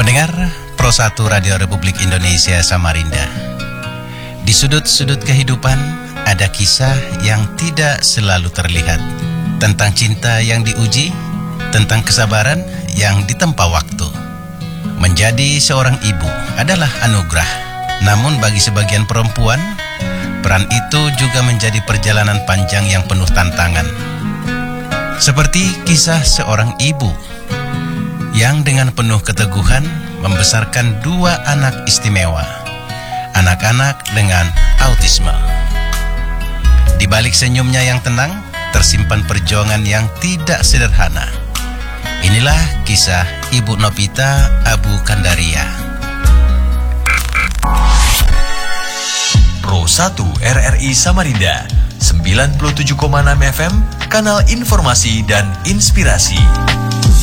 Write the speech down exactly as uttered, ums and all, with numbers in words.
Pendengar Pro satu Radio Republik Indonesia Samarinda, di sudut-sudut kehidupan ada kisah yang tidak selalu terlihat, tentang cinta yang diuji, tentang kesabaran yang ditempa waktu. Menjadi seorang ibu adalah anugerah, namun bagi sebagian perempuan, peran itu juga menjadi perjalanan panjang yang penuh tantangan. Seperti kisah seorang ibu yang dengan penuh keteguhan membesarkan dua anak istimewa, anak-anak dengan autisme. Di balik senyumnya yang tenang, tersimpan perjuangan yang tidak sederhana. Inilah kisah Ibu Novita Abu Kandaria. Pro satu R R I Samarinda, sembilan puluh tujuh koma enam F M, kanal informasi dan inspirasi.